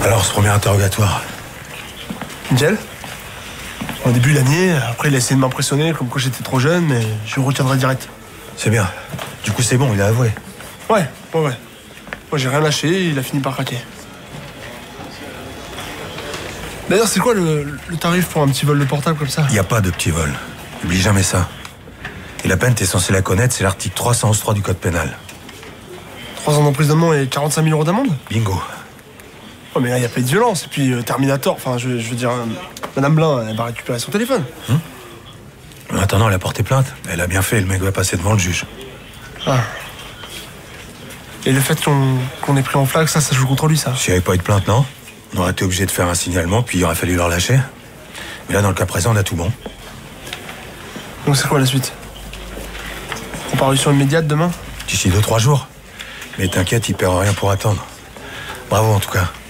Alors, ce premier interrogatoire. Nickel. Au début, il a nié. Après, il a essayé de m'impressionner, comme quoi j'étais trop jeune, mais je le retiendrai direct. C'est bien. Du coup, c'est bon, il a avoué. Ouais. Moi, j'ai rien lâché, il a fini par craquer. D'ailleurs, c'est quoi le tarif pour un petit vol de portable comme ça? Il n'y a pas de petit vol. N'oublie jamais ça. Et la peine, t'es censé la connaître, c'est l'article 311.3 du code pénal. 3 ans d'emprisonnement et 45 000 € d'amende? Bingo. Oh, mais là, il n'y a pas eu de violence. Et puis, Terminator, enfin, je veux dire, Madame Blin, elle va récupérer son téléphone. En attendant, elle a porté plainte. Elle a bien fait, le mec va passer devant le juge. Ah. Et le fait qu'on ait pris en flag, ça joue contre lui, ça? S'il n'y avait pas eu de plainte, non? On aurait été obligé de faire un signalement, puis il aurait fallu leur lâcher. Mais là, dans le cas présent, on a tout bon. Donc c'est quoi la suite? Comparution immédiate demain? D'ici 2-3 jours. Mais t'inquiète, il perd rien pour attendre. Bravo en tout cas.